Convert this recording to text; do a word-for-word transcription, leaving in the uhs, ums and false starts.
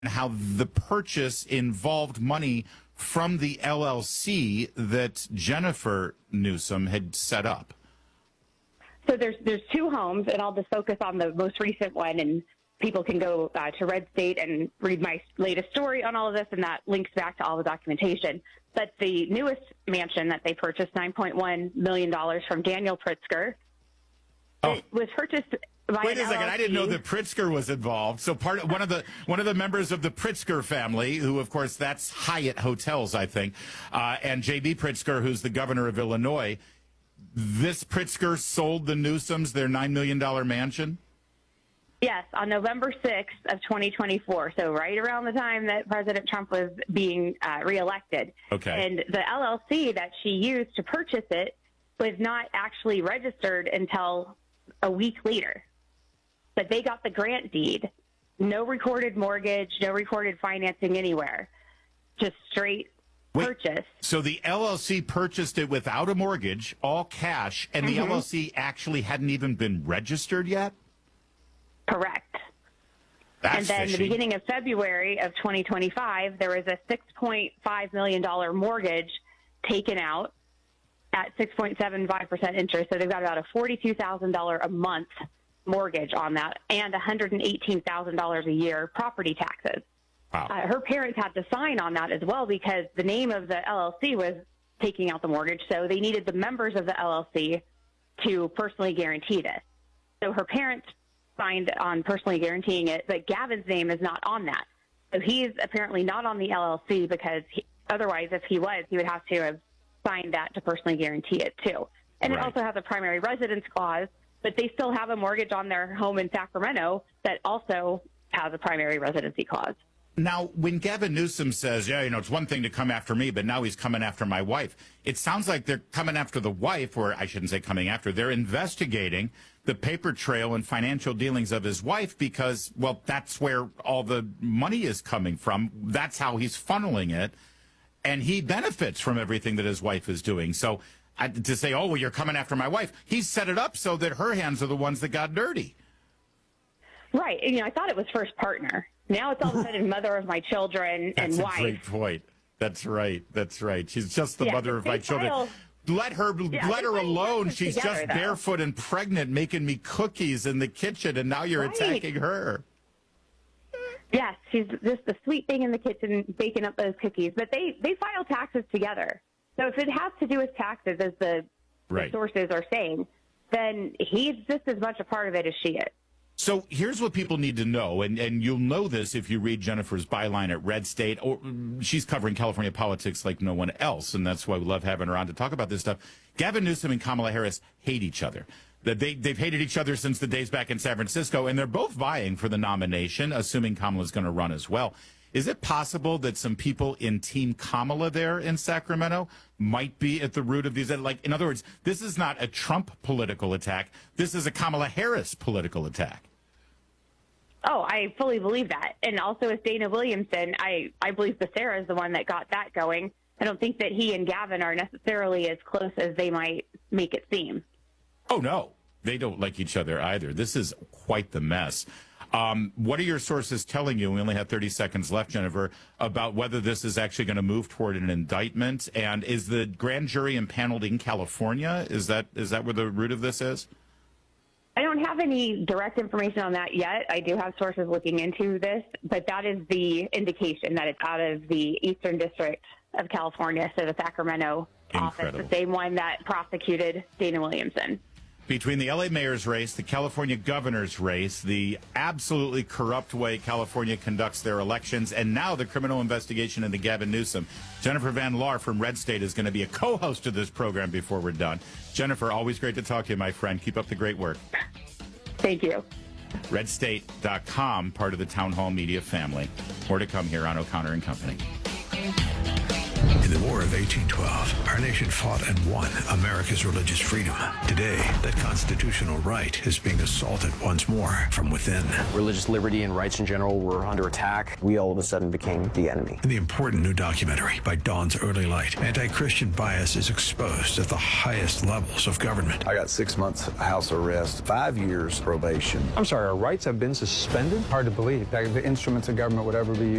how the purchase involved money from the L L C that Jennifer Newsom had set up. So there's there's two homes, and I'll just focus on the most recent one, and people can go uh, to Red State and read my latest story on all of this, and that links back to all the documentation. But the newest mansion that they purchased, nine point one million dollars from Daniel Pritzker, oh. it was purchased by Wait a second! L L C. I didn't know that Pritzker was involved. So part of, one of the one of the members of the Pritzker family, who of course that's Hyatt Hotels, I think, uh, and J B Pritzker, who's the governor of Illinois. This Pritzker sold the Newsoms their nine million dollar mansion. Yes, on November sixth of twenty twenty-four, so right around the time that President Trump was being uh, reelected. Okay. And the L L C that she used to purchase it was not actually registered until a week later. But they got the grant deed, no recorded mortgage, no recorded financing anywhere, just straight Wait, purchase. So the L L C purchased it without a mortgage, all cash, and Mm-hmm. the L L C actually hadn't even been registered yet? Correct. That's and then fishy. the beginning of February of twenty twenty-five, there was a six point five million dollars mortgage taken out at six point seven five percent interest. So they've got about a forty-two thousand dollars a month mortgage on that and one hundred eighteen thousand dollars a year property taxes. Wow. Uh, her parents had to sign on that as well because the name of the L L C was taking out the mortgage. So they needed the members of the L L C to personally guarantee this. So her parents signed on personally guaranteeing it, but Gavin's name is not on that. So he's apparently not on the L L C because he, otherwise, if he was, he would have to have signed that to personally guarantee it too. And Right. it also has a primary residence clause, but they still have a mortgage on their home in Sacramento that also has a primary residency clause. Now, when Gavin Newsom says, yeah, you know, it's one thing to come after me, but now he's coming after my wife, it sounds like they're coming after the wife, or I shouldn't say coming after, they're investigating the paper trail and financial dealings of his wife because, well, that's where all the money is coming from. That's how he's funneling it. And he benefits from everything that his wife is doing. So I, to say, oh, well, you're coming after my wife, he's set it up so that her hands are the ones that got dirty. Right. You know, I thought it was first partner. Now it's all of a sudden mother of my children and That's a wife. great point. That's right. That's right. She's just the Yeah, mother of they my file- children. Let her Yeah, let they her file alone. taxes She's together, just though. barefoot and pregnant, making me cookies in the kitchen, and now you're Right. attacking her. Yes, she's just the sweet thing in the kitchen baking up those cookies. But they, they file taxes together. So if it has to do with taxes, as the, Right. the sources are saying, then he's just as much a part of it as she is. So here's what people need to know, and, and you'll know this if you read Jennifer's byline at Red State. Or she's covering California politics like no one else, and that's why we love having her on to talk about this stuff. Gavin Newsom and Kamala Harris hate each other. That they, they've hated each other since the days back in San Francisco, and they're both vying for the nomination, assuming Kamala's going to run as well. Is it possible that some people in Team Kamala there in Sacramento might be at the root of these? Like, in other words, this is not a Trump political attack. This is a Kamala Harris political attack. Oh, I fully believe that. And also with Dana Williamson, I, I believe Becerra is the one that got that going. I don't think that he and Gavin are necessarily as close as they might make it seem. Oh, no. They don't like each other either. This is quite the mess. Um, what are your sources telling you? We only have thirty seconds left, Jennifer, about whether this is actually going to move toward an indictment. And is the grand jury impaneled in California? Is that is that where the root of this is? I don't have any direct information on that yet. I do have sources looking into this, but that is the indication that it's out of the Eastern District of California, so the Sacramento Incredible. office, the same one that prosecuted Dana Williamson. Between the L A mayor's race, the California governor's race, the absolutely corrupt way California conducts their elections, and now the criminal investigation into Gavin Newsom, Jennifer Van Laar from Red State is going to be a co-host of this program before we're done. Jennifer, always great to talk to you, my friend. Keep up the great work. Thank you. red state dot com, part of the Town Hall Media family. More to come here on O'Connor and Company. In the War of eighteen twelve, our nation fought and won America's religious freedom. Today, that constitutional right is being assaulted once more from within. Religious liberty and rights in general were under attack. We all of a sudden became the enemy. In the important new documentary by Dawn's Early Light, anti-Christian bias is exposed at the highest levels of government. I got six months house arrest, five years probation. I'm sorry, our rights have been suspended? Hard to believe that the instruments of government would ever be used.